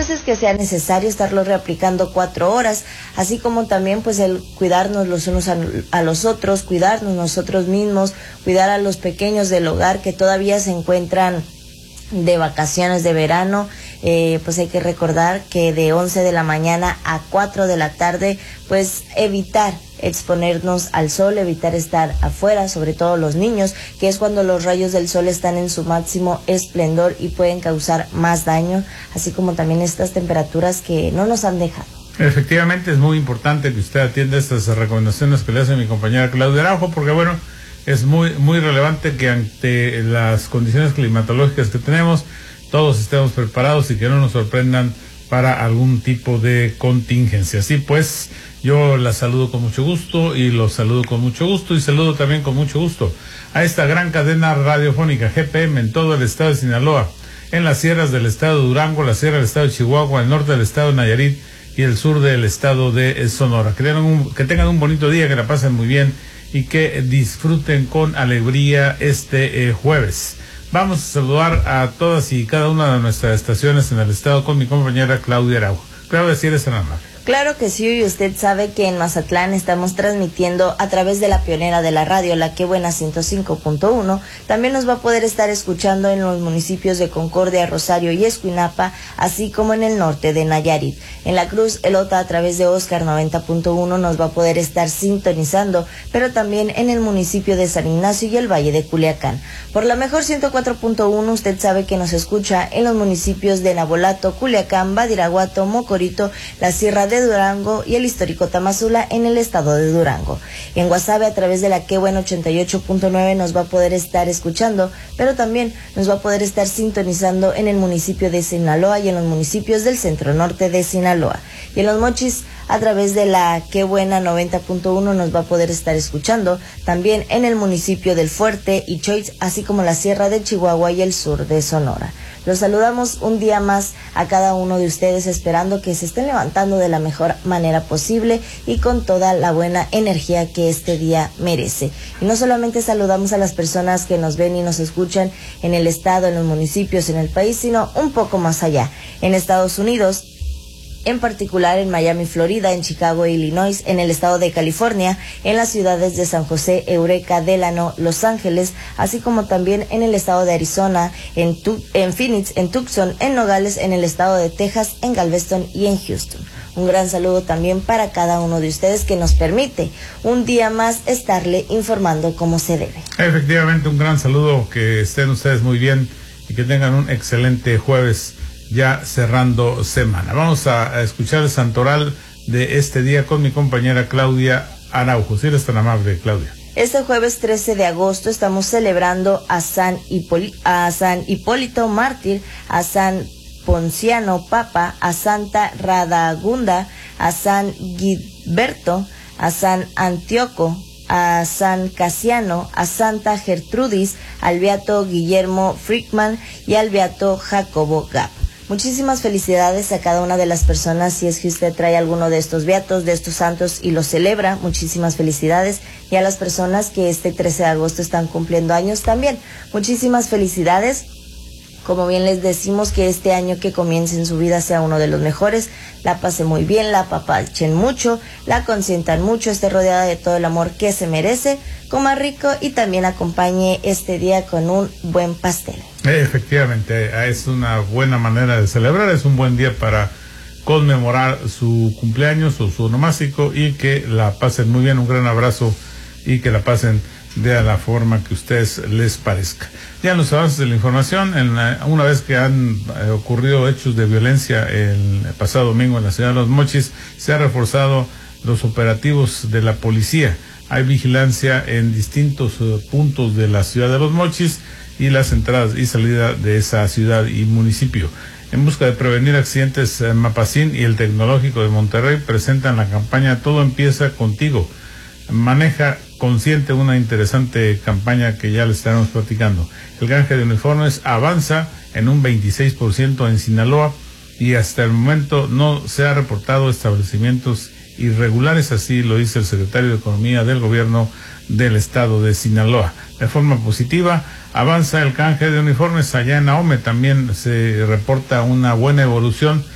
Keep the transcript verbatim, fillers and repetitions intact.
veces que sea necesario estarlo reaplicando cuatro horas, así como también pues el cuidarnos los unos a, a los otros, cuidarnos nosotros mismos, cuidar a los pequeños del hogar que todavía se encuentran de vacaciones de verano. Eh, pues hay que recordar que de once de la mañana a cuatro de la tarde, pues evitar exponernos al sol, evitar estar afuera, sobre todo los niños, que es cuando los rayos del sol están en su máximo esplendor y pueden causar más daño, así como también estas temperaturas que no nos han dejado. Efectivamente, es muy importante que usted atienda estas recomendaciones que le hace mi compañera Claudia Araujo, porque bueno, es muy, muy relevante que ante las condiciones climatológicas que tenemos, todos estemos preparados y que no nos sorprendan para algún tipo de contingencia. Así pues, yo la saludo con mucho gusto y los saludo con mucho gusto y saludo también con mucho gusto a esta gran cadena radiofónica G P M en todo el estado de Sinaloa, en las sierras del estado de Durango, la sierra del estado de Chihuahua, el norte del estado de Nayarit y el sur del estado de Sonora. Que tengan un, que tengan un bonito día, que la pasen muy bien y que disfruten con alegría este eh, jueves. Vamos a saludar a todas y cada una de nuestras estaciones en el estado con mi compañera Claudia Araujo. Claudia, si eres tan amable. Claro que sí, y usted sabe que en Mazatlán estamos transmitiendo a través de la pionera de la radio, la Que Buena ciento cinco punto uno. También nos va a poder estar escuchando en los municipios de Concordia, Rosario y Escuinapa, así como en el norte de Nayarit. En La Cruz, Elota, a través de Oscar noventa punto uno nos va a poder estar sintonizando, pero también en el municipio de San Ignacio y el Valle de Culiacán. Por la Mejor ciento cuatro punto uno, usted sabe que nos escucha en los municipios de Nabolato, Culiacán, Badiraguato, Mocorito, la Sierra de Durango y el histórico Tamazula en el estado de Durango. En Guasave, a través de la Que Buena ochenta y ocho punto nueve nos va a poder estar escuchando, pero también nos va a poder estar sintonizando en el municipio de Sinaloa y en los municipios del centro norte de Sinaloa. Y en Los Mochis, a través de la Que Buena noventa punto uno nos va a poder estar escuchando, también en el municipio del Fuerte y Choix, así como la Sierra de Chihuahua y el sur de Sonora. Los saludamos un día más a cada uno de ustedes, esperando que se estén levantando de la mejor manera posible y con toda la buena energía que este día merece. Y no solamente saludamos a las personas que nos ven y nos escuchan en el estado, en los municipios, en el país, sino un poco más allá, en Estados Unidos, en particular en Miami, Florida, en Chicago, Illinois, en el estado de California, en las ciudades de San José, Eureka, Delano, Los Ángeles, así como también en el estado de Arizona, en, tu en Phoenix, en Tucson, en Nogales, en el estado de Texas, en Galveston y en Houston. Un gran saludo también para cada uno de ustedes que nos permite un día más estarle informando como se debe. Efectivamente, un gran saludo, que estén ustedes muy bien y que tengan un excelente jueves, ya cerrando semana. Vamos a, a escuchar el santoral de este día con mi compañera Claudia Araujo. Si eres tan amable, Claudia. Este jueves trece de agosto estamos celebrando a San, Hipoli a San Hipólito Mártir, a San Ponciano Papa, a Santa Radagunda, a San Gilberto, a San Antíoco, a San Casiano, a Santa Gertrudis, al beato Guillermo Frickman y al beato Jacobo Gap. Muchísimas felicidades a cada una de las personas, si es que usted trae alguno de estos beatos, de estos santos y los celebra, muchísimas felicidades. Y a las personas que este trece de agosto están cumpliendo años también, muchísimas felicidades. Como bien les decimos, que este año que comience en su vida sea uno de los mejores, la pase muy bien, la apapachen mucho, la consientan mucho, esté rodeada de todo el amor que se merece, coma rico y también acompañe este día con un buen pastel. Efectivamente, es una buena manera de celebrar, es un buen día para conmemorar su cumpleaños o su onomástico y que la pasen muy bien. Un gran abrazo y que la pasen de la forma que a ustedes les parezca. Ya en los avances de la información, en la, una vez que han eh, ocurrido hechos de violencia el pasado domingo en la ciudad de Los Mochis, se han reforzado los operativos de la policía. Hay vigilancia en distintos uh, puntos de la ciudad de Los Mochis y las entradas y salidas de esa ciudad y municipio. En busca de prevenir accidentes, eh, Mapacín y el Tecnológico de Monterrey presentan la campaña Todo Empieza Contigo. Maneja consciente, una interesante campaña que ya le estaremos platicando. El canje de uniformes avanza en un veintiséis por ciento en Sinaloa y hasta el momento no se ha reportado establecimientos irregulares, así lo dice el secretario de Economía del gobierno del estado de Sinaloa. De forma positiva, avanza el canje de uniformes allá en Ahome, también se reporta una buena evolución